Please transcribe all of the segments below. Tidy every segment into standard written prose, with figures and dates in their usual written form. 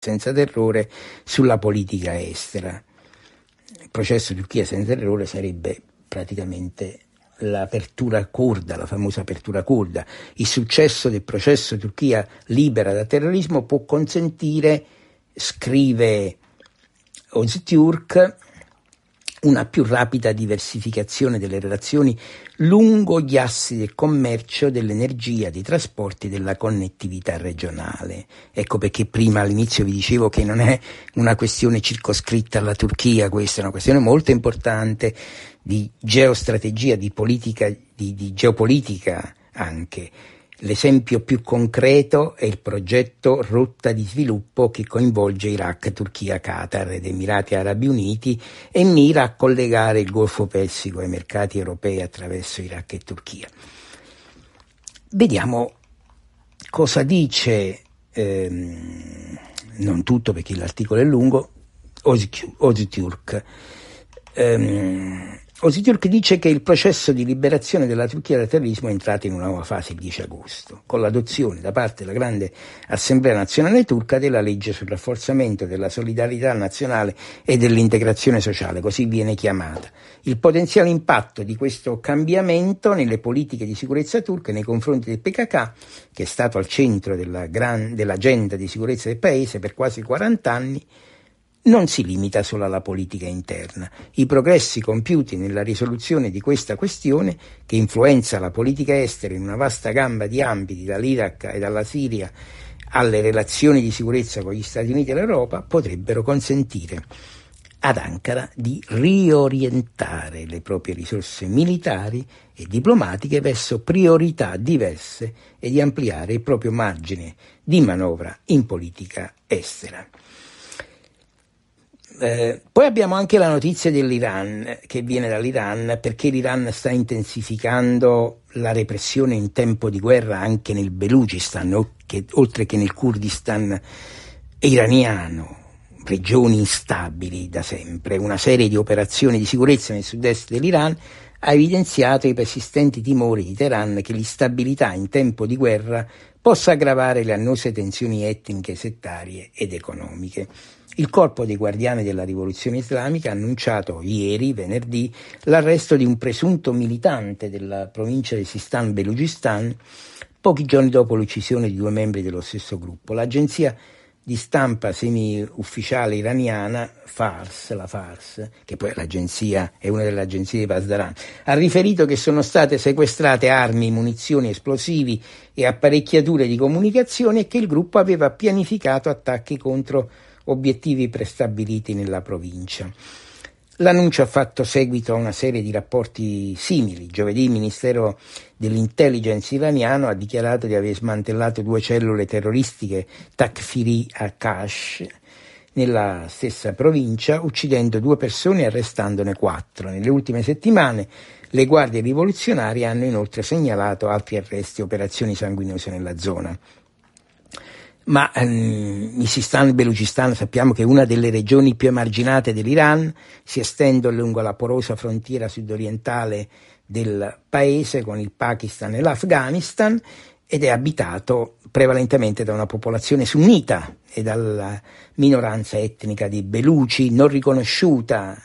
senza terrore sulla politica estera. Il processo Turchia senza terrore sarebbe praticamente l'apertura kurda, la famosa apertura kurda. Il successo del processo Turchia libera da terrorismo può consentire, scrive Öztürk, una più rapida diversificazione delle relazioni lungo gli assi del commercio, dell'energia, dei trasporti e della connettività regionale. Ecco perché prima all'inizio vi dicevo che non è una questione circoscritta alla Turchia, questa è una questione molto importante di geostrategia, di politica, di geopolitica anche. L'esempio più concreto è il progetto Rotta di Sviluppo che coinvolge Iraq, Turchia, Qatar ed Emirati Arabi Uniti e mira a collegare il Golfo Persico ai mercati europei attraverso Iraq e Turchia. Vediamo cosa dice, non tutto perché l'articolo è lungo, Öztürk. Öztürk dice che il processo di liberazione della Turchia dal terrorismo è entrato in una nuova fase il 10 agosto, con l'adozione da parte della Grande Assemblea Nazionale Turca della legge sul rafforzamento della solidarietà nazionale e dell'integrazione sociale, così viene chiamata. Il potenziale impatto di questo cambiamento nelle politiche di sicurezza turche nei confronti del PKK, che è stato al centro dell'agenda di sicurezza del paese per quasi 40 anni, non si limita solo alla politica interna. I progressi compiuti nella risoluzione di questa questione, che influenza la politica estera in una vasta gamma di ambiti, dall'Iraq e dalla Siria alle relazioni di sicurezza con gli Stati Uniti e l'Europa, potrebbero consentire ad Ankara di riorientare le proprie risorse militari e diplomatiche verso priorità diverse e di ampliare il proprio margine di manovra in politica estera. Poi abbiamo anche la notizia dell'Iran, che viene dall'Iran, perché l'Iran sta intensificando la repressione in tempo di guerra anche nel Belucistan, oltre che nel Kurdistan iraniano, regioni instabili da sempre. Una serie di operazioni di sicurezza nel sud-est dell'Iran ha evidenziato i persistenti timori di Teheran che l'instabilità in tempo di guerra possa aggravare le annose tensioni etniche, settarie ed economiche. Il corpo dei guardiani della rivoluzione islamica ha annunciato ieri, venerdì, l'arresto di un presunto militante della provincia di Sistan Belucistan, pochi giorni dopo l'uccisione di 2 membri dello stesso gruppo. L'agenzia di stampa semi-ufficiale iraniana la Fars, che poi è una delle agenzie di Pasdaran, ha riferito che sono state sequestrate armi, munizioni, esplosivi e apparecchiature di comunicazione e che il gruppo aveva pianificato attacchi contro obiettivi prestabiliti nella provincia. L'annuncio ha fatto seguito a una serie di rapporti simili. Giovedì il Ministero dell'Intelligence iraniano ha dichiarato di aver smantellato 2 cellule terroristiche Takfiri Akash nella stessa provincia, uccidendo 2 persone e arrestandone 4. Nelle ultime settimane le guardie rivoluzionarie hanno inoltre segnalato altri arresti e operazioni sanguinose nella zona. Ma il Sistan Belucistan sappiamo che è una delle regioni più emarginate dell'Iran, si estende lungo la porosa frontiera sudorientale del paese con il Pakistan e l'Afghanistan ed è abitato prevalentemente da una popolazione sunnita e dalla minoranza etnica di Beluci non riconosciuta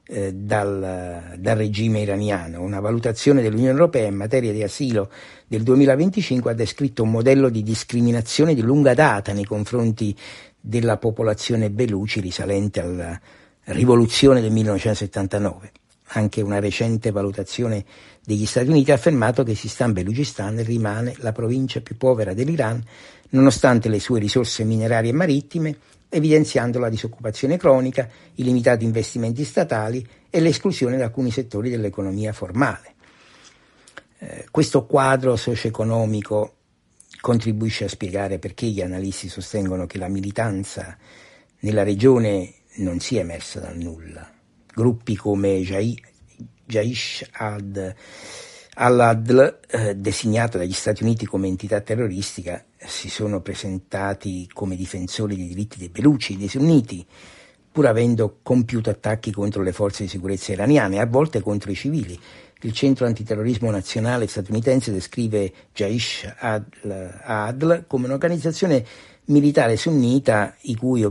dal regime iraniano. Una valutazione dell'Unione Europea in materia di asilo del 2025 ha descritto un modello di discriminazione di lunga data nei confronti della popolazione Beluci risalente alla rivoluzione del 1979. Anche una recente valutazione degli Stati Uniti ha affermato che Sistan Belucistan rimane la provincia più povera dell'Iran nonostante le sue risorse minerarie e marittime, evidenziando la disoccupazione cronica, i limitati investimenti statali e l'esclusione da alcuni settori dell'economia formale. Questo quadro socio-economico contribuisce a spiegare perché gli analisti sostengono che la militanza nella regione non sia emersa dal nulla. Gruppi come Jaish al-Adl, designato dagli Stati Uniti come entità terroristica, si sono presentati come difensori dei diritti dei Beluci, dei sunniti, pur avendo compiuto attacchi contro le forze di sicurezza iraniane, a volte contro i civili. Il Centro Antiterrorismo Nazionale statunitense descrive Jaish al-Adl come un'organizzazione militare sunnita i cui